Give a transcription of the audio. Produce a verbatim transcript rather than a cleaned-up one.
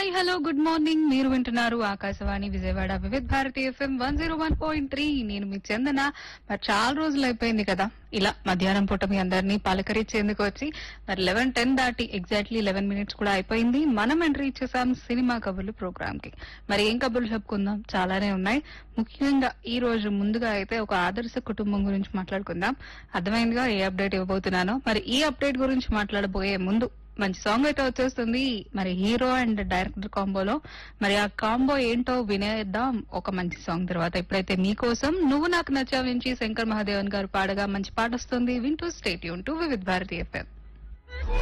Hi hello good morning. మీరు వింటున్నారు ఆకాశవాణి విజయవాడ వివిధ Bharati FM one zero one point three. నేను మీ చందన. మరి చాలా రోజులు అయిపోయింది కదా ఇలా మధ్యాహ్నం పూట మీ అందరినీ పలకరించేందుకు వచ్చి. మరి లెవెన్ టెన్ దాటి ఎగ్జాక్ట్లీ లెవెన్ మినిట్స్ కూడా అయిపోయింది. మనం ఎంట్రీ ఇచ్చేసాం సినిమా కబుర్లు ప్రోగ్రామ్ కి. మరి ఏం కబుర్లు చెప్పుకుందాం, చాలానే ఉన్నాయి. ముఖ్యంగా ఈ రోజు ముందుగా అయితే ఒక ఆదర్శ కుటుంబం గురించి మాట్లాడుకుందాం. అర్థమైందిగా ఏ అప్డేట్ ఇవ్వబోతున్నానో. మరి ఈ అప్డేట్ గురించి మాట్లాడబోయే ముందు మంచి సాంగ్ అయితే వచ్చేస్తుంది మరి హీరో అండ్ డైరెక్టర్ కాంబోలో. మరి ఆ కాంబో ఏంటో వినేద్దాం ఒక మంచి సాంగ్ తర్వాత. ఇప్పుడైతే మీకోసం నువ్వు నాకు నచ్చావు నుంచి శంకర్ మహాదేవన్ గారు పాడగా మంచి పాట వస్తుంది. వింటూ స్టేట్ యూన్ టు వివిధ భారతి ఎఫ్ఎం.